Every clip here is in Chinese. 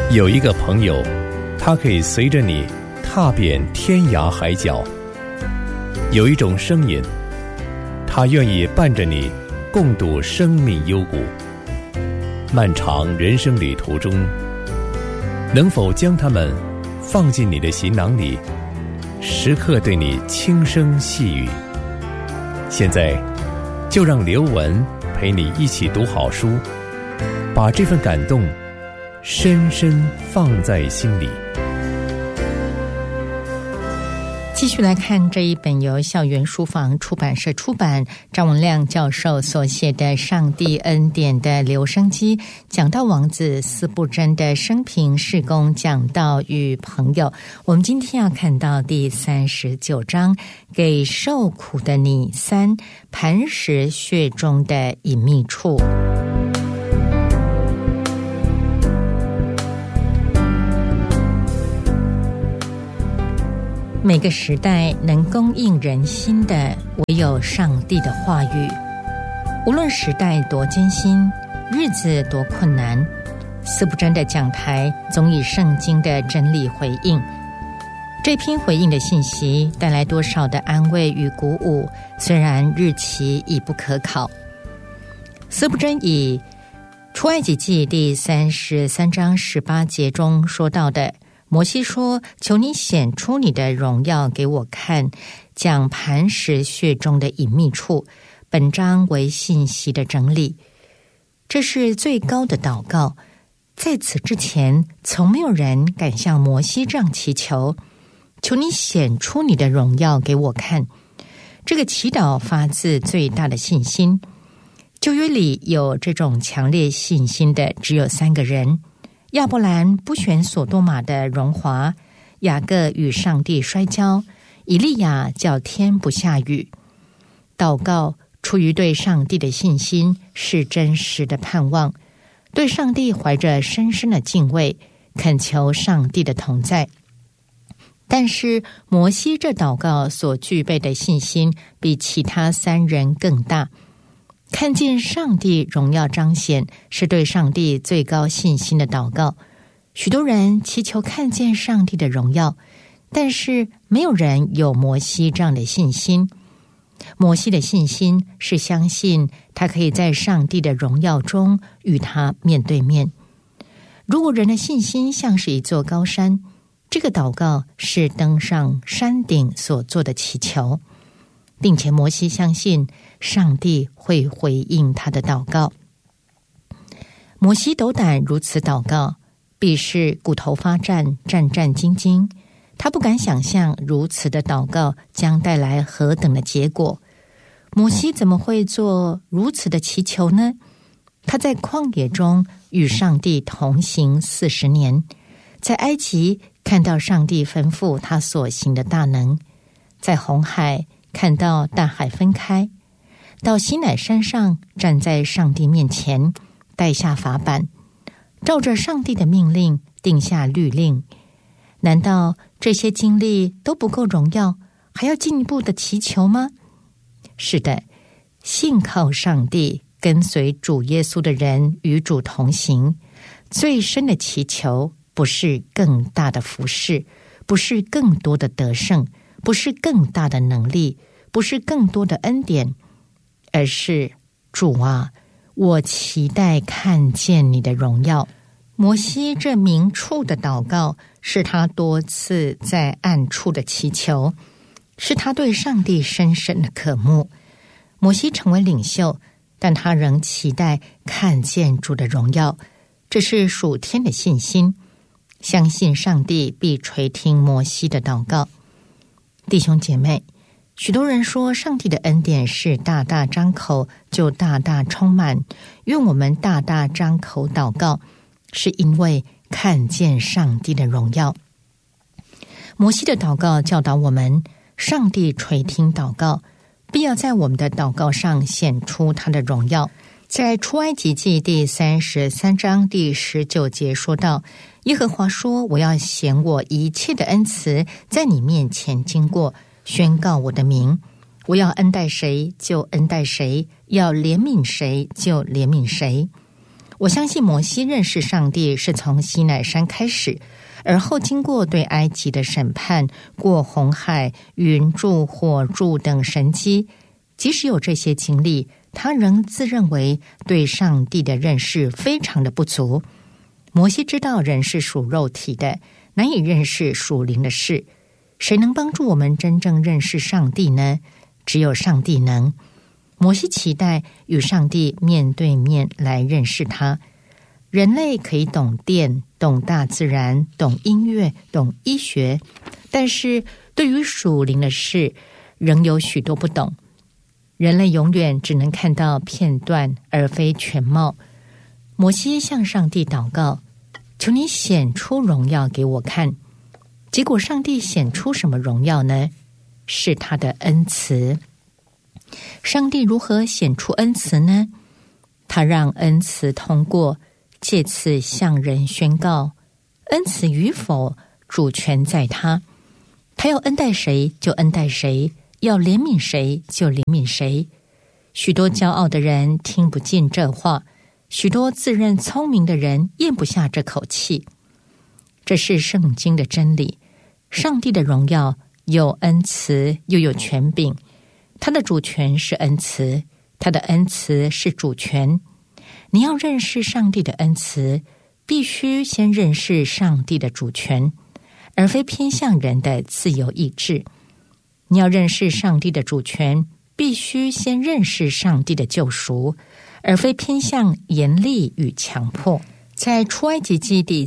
有一个朋友，他可以随着你踏遍天涯海角；有一种声音，他愿意伴着你共度生命幽谷。漫长人生旅途中，能否将他们放进你的行囊里，时刻对你轻声细语？现在就让刘文陪你一起读好书，把这份感动深深放在心里。 继续来看这一本由校园书房出版社出版，张文亮教授所写的《上帝恩典的留声机》，讲到王子司布真的生平、事工、讲道与朋友。我们今天要看到第39章，给受苦的你3，磐石穴中的隐秘处。每个时代能供应人心的，唯有上帝的话语。无论时代多艰辛，日子多困难，司布真的讲台总以圣经的真理回应。这篇回应的信息带来多少的安慰与鼓舞，虽然日期已不可考。司布真以出埃及记第33章18节中说到的，摩西说：求你显出你的荣耀给我看，讲磐石穴中的隐秘处。本章为信息的整理，这是最高的祷告。在此之前，从没有人敢向摩西这样祈求，求你显出你的荣耀给我看。这个祈祷发自最大的信心。旧约里有这种强烈信心的只有3个人：亚伯兰不选所多玛的荣华，雅各与上帝摔跤，以利亚叫天不下雨。祷告出于对上帝的信心，是真实的盼望，对上帝怀着深深的敬畏，恳求上帝的同在。但是摩西这祷告所具备的信心比其他3人更大。看见上帝荣耀彰显，是对上帝最高信心的祷告。许多人祈求看见上帝的荣耀，但是没有人有摩西这样的信心。摩西的信心是相信他可以在上帝的荣耀中与他面对面。如果人的信心像是一座高山，这个祷告是登上山顶所做的祈求，并且摩西相信上帝会回应他的祷告。摩西斗胆如此祷告，必是骨头发战，战战兢兢。他不敢想象如此的祷告将带来何等的结果。摩西怎么会做如此的祈求呢？他在旷野中与上帝同行40年，在埃及看到上帝吩咐他所行的大能，在红海看到大海分开，到西乃山上站在上帝面前，带下法版，照着上帝的命令定下律令。难道这些经历都不够荣耀，还要进一步的祈求吗？是的，信靠上帝跟随主耶稣的人与主同行，最深的祈求不是更大的服事，不是更多的得胜，不是更大的能力，不是更多的恩典，而是主啊，我期待看见你的荣耀。摩西这明处的祷告是他多次在暗处的祈求，是他对上帝深深的渴慕。摩西成为领袖，但他仍期待看见主的荣耀，这是属天的信心，相信上帝必垂听摩西的祷告。弟兄姐妹，许多人说上帝的恩典是大大张口就大大充满，愿我们大大张口祷告，是因为看见上帝的荣耀。摩西的祷告教导我们，上帝垂听祷告，必要在我们的祷告上显出他的荣耀。在出埃及记第33章第19节说到，耶和华说，我要显我一切的恩慈在你面前经过，宣告我的名，我要恩待谁就恩待谁，要怜悯谁就怜悯谁。 我相信摩西认识上帝是从西乃山开始，而后经过对埃及的审判，过红海、云柱、火柱等神迹，即使有这些经历，他仍自认为对上帝的认识非常的不足。摩西知道人是属肉体的，难以认识属灵的事。谁能帮助我们真正认识上帝呢？只有上帝能。摩西期待与上帝面对面来认识他。人类可以懂电、懂大自然、懂音乐、懂医学，但是对于属灵的事，仍有许多不懂。人类永远只能看到片段，而非全貌。摩西向上帝祷告，求你显出荣耀给我看。结果上帝显出什么荣耀呢？是他的恩慈。上帝如何显出恩慈呢？他让恩慈通过，借此向人宣告，恩慈与否主权在他。他要恩待谁就恩待谁，要怜悯谁就怜悯谁。许多骄傲的人听不进这话，许多自认聪明的人咽不下这口气。这是圣经的真理。上帝的荣耀有恩慈又有权柄，他的主权是恩慈，他的恩慈是主权。你要认识上帝的恩慈，必须先认识上帝的主权，而非偏向人的自由意志。你要认识上帝的主权，必须先认识上帝的救赎，而非偏向严厉与强迫。在出埃及记第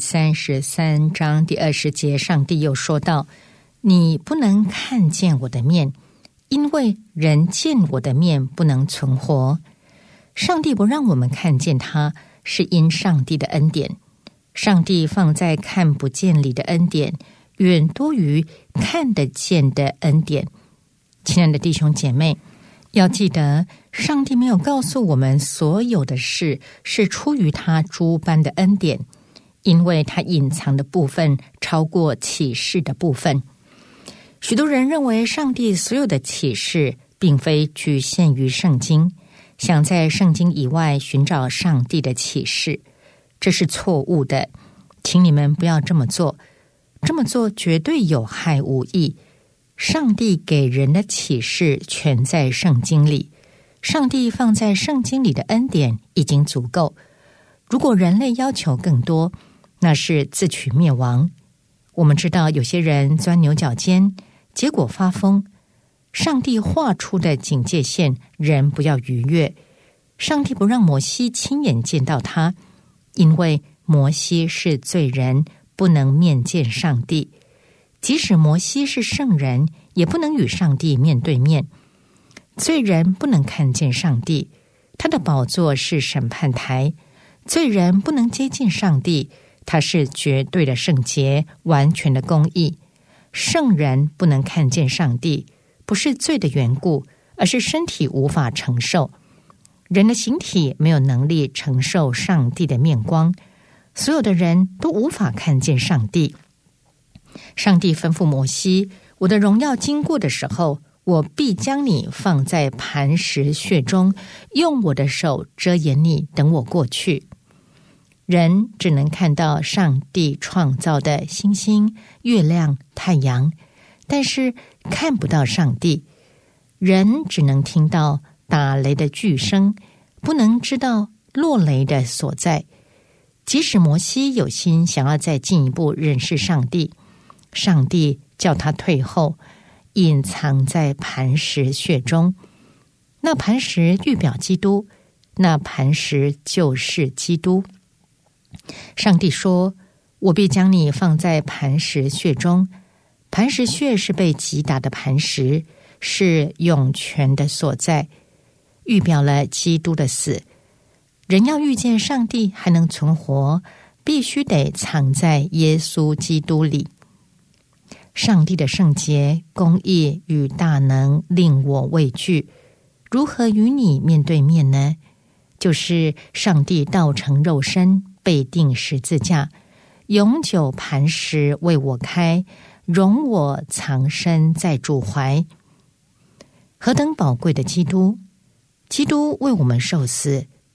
33章第20节，上帝又说道：你不能看见我的面，因为人见我的面不能存活。上帝不让我们看见他，是因上帝的恩典。上帝放在看不见里的恩典，远多于看得见的恩典。亲爱的弟兄姐妹，要记得，上帝没有告诉我们所有的事是出于他诸般的恩典，因为他隐藏的部分超过启示的部分。许多人认为上帝所有的启示并非局限于圣经，想在圣经以外寻找上帝的启示，这是错误的。请你们不要这么做，这么做绝对有害无益。上帝给人的启示全在圣经里，上帝放在圣经里的恩典已经足够。如果人类要求更多，那是自取灭亡。我们知道有些人钻牛角尖，结果发疯。上帝画出的警戒线，人不要逾越。上帝不让摩西亲眼见到他，因为摩西是罪人，不能面见上帝。即使摩西是圣人，也不能与上帝面对面。罪人不能看见上帝，他的宝座是审判台。罪人不能接近上帝，他是绝对的圣洁，完全的公义。圣人不能看见上帝，不是罪的缘故，而是身体无法承受。人的形体没有能力承受上帝的面光，所有的人都无法看见上帝。上帝吩咐摩西，我的荣耀经过的时候，我必将你放在磐石穴中，用我的手遮掩你，等我过去。人只能看到上帝创造的星星、月亮、太阳，但是看不到上帝。人只能听到打雷的巨声，不能知道落雷的所在。即使摩西有心想要再进一步认识上帝，上帝叫他退后，隐藏在磐石穴中。那磐石预表基督，那磐石就是基督。上帝说，我必将你放在磐石穴中。磐石穴是被击打的磐石，是永泉的所在，预表了基督的死。人要遇见上帝还能存活，必须得藏在耶稣基督里。上帝的圣洁、公义与大能令我畏惧，如何与你面对面呢？就是上帝道成肉身，被钉十字架，永久磐石为我开，容我藏身在主怀。何等宝贵的基督！基督为我们受死，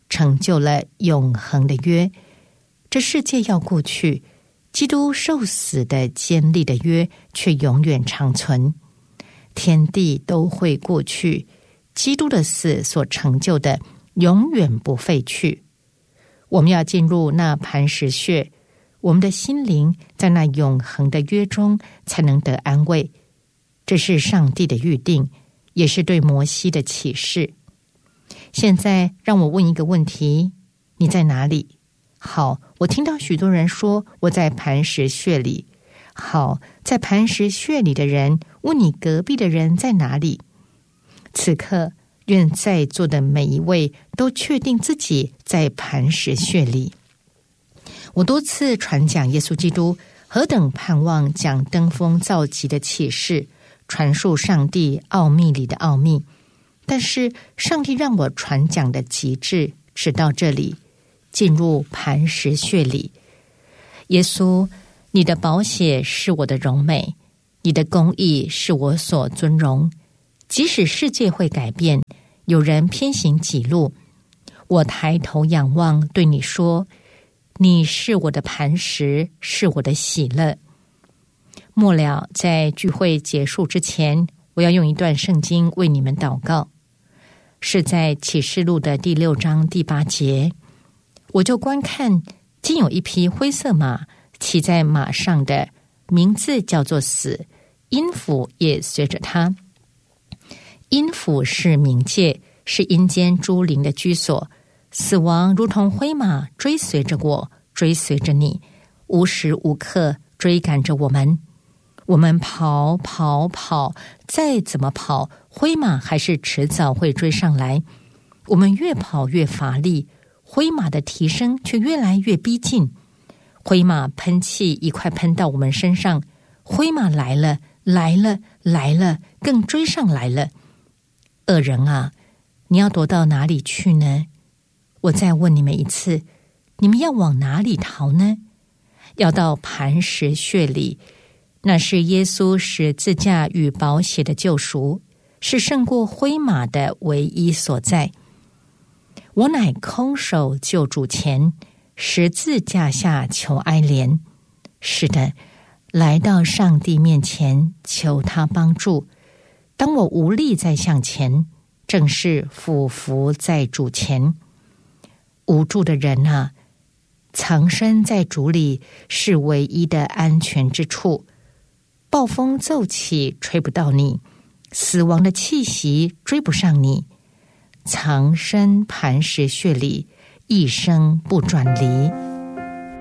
成就了永恒的约。这世界要过去，基督受死的坚立的约却永远长存。天地都会过去，基督的死所成就的永远不废去。我们要进入那磐石穴，我们的心灵在那永恒的约中才能得安慰。这是上帝的预定，也是对摩西的启示。现在让我问一个问题，你在哪里？好，我听到许多人说我在磐石穴里。好，在磐石穴里的人问你隔壁的人在哪里？此刻愿在座的每一位都确定自己在磐石穴里。我多次传讲耶稣基督何等盼望将登峰造极的启示，传述上帝奥秘里的奥秘，但是上帝让我传讲的极致只到这里，进入磐石穴里。耶稣，你的宝血是我的荣美，你的公义是我所尊荣。即使世界会改变，有人偏行己路，我抬头仰望，对你说，你是我的磐石，是我的喜乐。末了，在聚会结束之前，我要用一段圣经为你们祷告，是在启示录的第6章第8节。我就观看，竟有一匹灰色马，骑在马上的名字叫做死，阴府也随着他。阴府是冥界，是阴间诸灵的居所。死亡如同灰马追随着我，追随着你，无时无刻追赶着我们。我们跑，再怎么跑，灰马还是迟早会追上来。我们越跑越乏力，灰马的蹄声却越来越逼近。灰马喷气一块喷到我们身上，灰马来了，更追上来了。恶人啊，你要躲到哪里去呢？我再问你们一次，你们要往哪里逃呢？要到磐石穴里，那是耶稣十字架与宝血的救赎，是胜过灰马的唯一所在。我乃空手救主前，十字架下求哀怜。是的，来到上帝面前求他帮助。当我无力再向前，正是俯伏在主前。无助的人啊，藏身在主里是唯一的安全之处。暴风骤起吹不到你，死亡的气息追不上你。藏身磐石穴里，一生不转离。